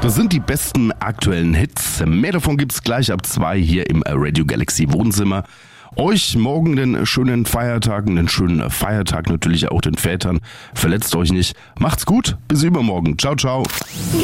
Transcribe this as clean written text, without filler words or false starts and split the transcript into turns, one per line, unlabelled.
Das sind die besten aktuellen Hits. Mehr davon gibt's gleich ab 2 hier im Radio Galaxy Wohnzimmer. Euch morgen den schönen Feiertag, einen schönen Feiertag natürlich auch den Vätern. Verletzt euch nicht. Macht's gut, bis übermorgen. Ciao, ciao.